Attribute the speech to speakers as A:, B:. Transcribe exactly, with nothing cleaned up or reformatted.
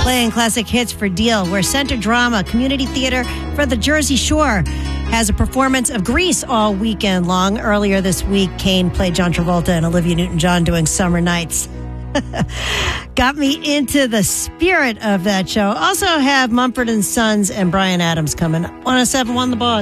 A: playing classic hits for Deal, where Center Drama Community Theater for the Jersey Shore has a performance of Grease all weekend long. Earlier this week, Kane played John Travolta and Olivia Newton-John doing Summer Nights. Got me into the spirit of that show. Also have Mumford and Sons and Bryan Adams coming. one oh seven point one The Boss.